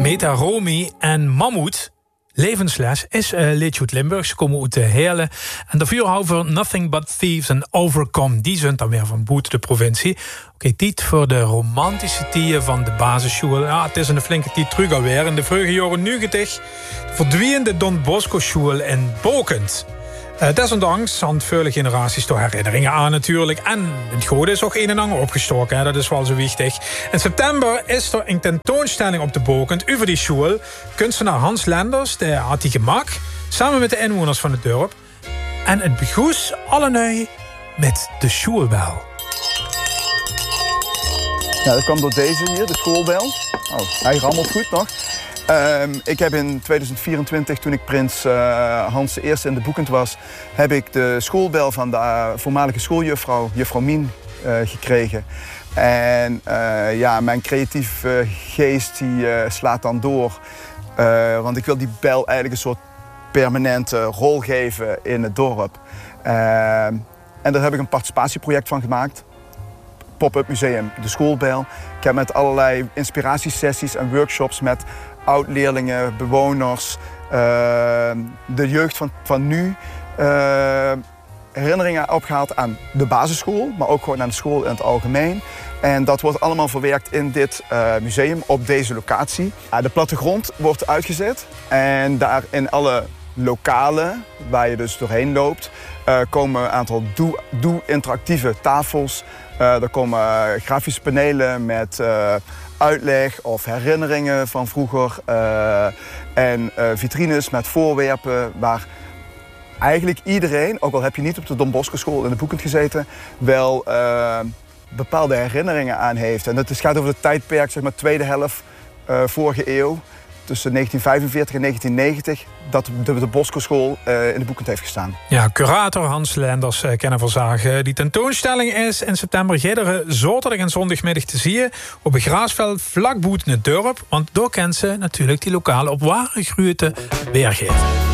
Metaromi en Mammoet. Levensles is liedje uit Limburg. Ze komen uit Heerlen. En de vuurhouwer Nothing But Thieves en Overcome. Die zijn dan weer van Boet, de provincie. Oké, tijd voor de romantische tijden van de basisschool. Ja, het is een flinke tijd terug alweer. In de vroege jaren 90 verdween de Don Bosco School in Bokent. Desondanks aan vele generaties toch herinneringen aan natuurlijk. En het goede is ook een en ander opgestoken. Hè? Dat is wel zo wichtig. In september is er een tentoonstelling op de Bokent over die school. Kunstenaar Hans Lenders, die had die gemaakt. Samen met de inwoners van het dorp. En het begroet alle neu met de schoolbel. Ja, dat kwam door deze hier, de schoolbel. Oh, hij rammelt goed nog. Ik heb in 2024, toen ik prins Hans I in de Bokent was, heb ik de schoolbel van de voormalige schooljuffrouw, juffrouw Mien, gekregen. En ja, mijn creatieve geest die, slaat dan door. Want ik wil die bel eigenlijk een soort permanente rol geven in het dorp. En daar heb ik een participatieproject van gemaakt. Pop-up museum, de schoolbel. Ik heb met allerlei inspiratiesessies en workshops met oud-leerlingen, bewoners, de jeugd van nu herinneringen opgehaald aan de basisschool, maar ook gewoon aan de school in het algemeen. En dat wordt allemaal verwerkt in dit museum op deze locatie. De plattegrond wordt uitgezet en daar in alle lokalen waar je dus doorheen loopt, komen een aantal interactieve tafels. Er komen grafische panelen met uitleg of herinneringen van vroeger. En vitrines met voorwerpen waar eigenlijk iedereen, ook al heb je niet op de Don Bosco School in de Bokent gezeten, wel bepaalde herinneringen aan heeft. En het gaat over het tijdperk, zeg maar tweede helft vorige eeuw. Tussen 1945 en 1990, dat de Bosco School in de Bokent heeft gestaan. Ja, curator Hans Lenders kennen van zagen. Die tentoonstelling is in september iedere zaterdag en zondagmiddag te zien op een grasveld vlak buiten het dorp. Want daar kent ze natuurlijk die lokale op ware groeite weergeven.